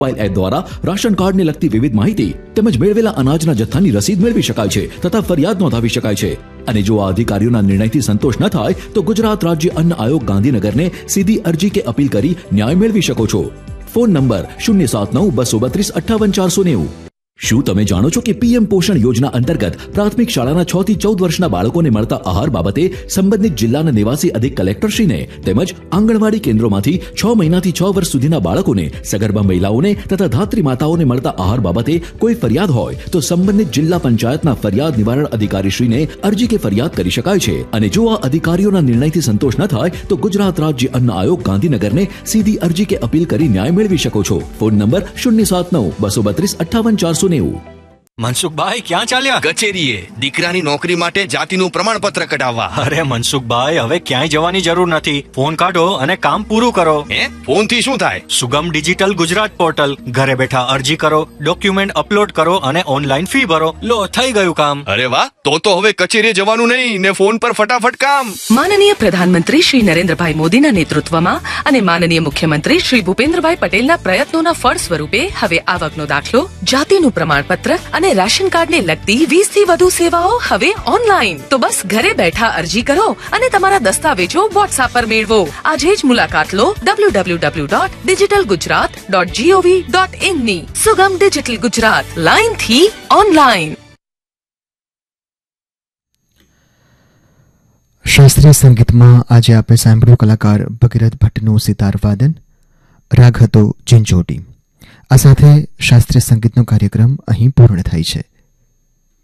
Mobile app દ્વારા ration કાર્ડને લગતી વિવિધ માહિતી તેમજ મેળવેલા અનાજના જથ્થાની રસીદ મેળવી શકાય છે તથા ફરિયાદ નોંધાવી શકાય છે. અને જો આ અધિકારીઓના નિર્ણયથી સંતોષ ન થાય તો ગુજરાત રાજ્ય અન્ન આયોગ ગાંધીનગરને સીધી અરજી કે અપીલ કરી ન્યાય મેળવી શકો છો. Phone number 079-232-58-490. શું તમે જાણો છો કે પીએમ પોષણ યોજના અંતર્ગત પ્રાથમિક શાળાના 6 થી 14 વર્ષના બાળકોને મળતા આહાર બાબતે સંબંધિત જિલ્લાના નિવાસી અધિક કલેક્ટરશ્રીને તેમજ આંગણવાડી કેન્દ્રોમાંથી 6 મહિનાથી 6 વર્ષ સુધીના બાળકોને, સગર્ભા મહિલાઓને તથા ધાત્રી માતાઓને મળતા આહાર બાબતે કોઈ ફરિયાદ હોય તો સંબંધિત જિલ્લા પંચાયતના ફરિયાદ નિવારણ અધિકારીશ્રીને અરજી કે ફરિયાદ કરી શકાય છે. અને જો આ અધિકારીઓના નિર્ણયથી સંતોષ ન થાય તો ગુજરાત રાજ્ય અન્ન આયોગ ગાંધીનગરને સીધી અરજી કે અપીલ કરી ન્યાય મેળવી શકો છો. Phone number 079-232-58-490. મનસુખભાઈ ક્યાં ચાલ્યા? કચેરીએ દીકરાની નોકરી માટે જાતિનું પ્રમાણપત્ર કઢાવવા. અરે મનસુખભાઈ, હવે ક્યાંય જવાની જરૂર નથી. ફોન કાઢો અને કામ પૂરું કરો. ફોન થી શું થાય? સુગમ ડિજિટલ ગુજરાત પોર્ટલ. ઘરે બેઠા અરજી કરો, ડોક્યુમેન્ટ અપલોડ કરો અને ઓનલાઈન ફી ભરો. લો, થઈ ગયું કામ. અરે વાહ, તો હવે કચેરીએ જવાનું નહીં ને ફોન પર ફટાફટ કામ. માનનીય પ્રધાનમંત્રી શ્રી નરેન્દ્રભાઈ મોદીના નેતૃત્વમાં અને માનનીય મુખ્યમંત્રી શ્રી ભૂપેન્દ્રભાઈ પટેલના પ્રયત્નોના ફળ સ્વરૂપે હવે આવકનો દાખલો, જાતિનું પ્રમાણપત્ર અને રાશન કાર્ડને લગતી 20 થી વધુ સેવાઓ હવે ઓનલાઈન. તો બસ ઘરે બેઠા અરજી કરો અને તમારા દસ્તાવેજો વોટ્સએપ પર મેળવો. આજે જ મુલાકાત લો www.digitalgujarat.gov.in ની. સુગમ ડિજિટલ ગુજરાત, લાઈન થી ઓનલાઈન. શાસ્ત્રીય સંગીતમાં આજે આપણે સાંભળ્યું કલાકાર ભગીરથ ભટ્ટનું સિતાર વાદન. રાગ હતો ઝીંઝોટી. આ સાથે શાસ્ત્રીય સંગીતનો કાર્યક્રમ અહીં પૂર્ણ થાય છે.